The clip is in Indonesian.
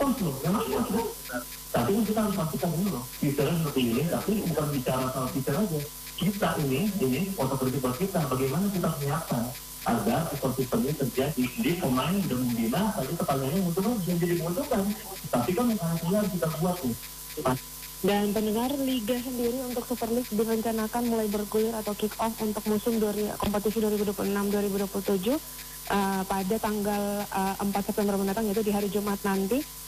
support loh, memang iya sudah. Tapi kan kita harus pastikan dulu loh, future seperti ini, tapi bukan bicara soal future aja. Kita ini foto politik buat kita, bagaimana kita menyiapkan agar ekosistem ini terjadi. Jadi pemain udah membina, tadi pertanyaannya menguntungkan, bisa jadi menguntungkan. Tapi kan mekanisme harus kita buat nih. Dan pendengar, Liga sendiri untuk Super League direncanakan mulai bergulir atau kick off untuk musim kompetisi 2026-2027 pada tanggal 4 September mendatang, yaitu di hari Jumat nanti.